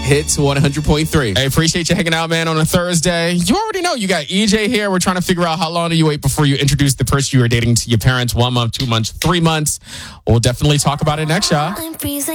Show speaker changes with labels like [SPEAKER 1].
[SPEAKER 1] Hits 100.3.
[SPEAKER 2] I appreciate you hanging out, man, on a Thursday. You already know you got EJ here. We're trying to figure out how long do you wait before you introduce the person you were dating to your parents. 1 month, 2 months, 3 months. We'll definitely talk about it next, y'all.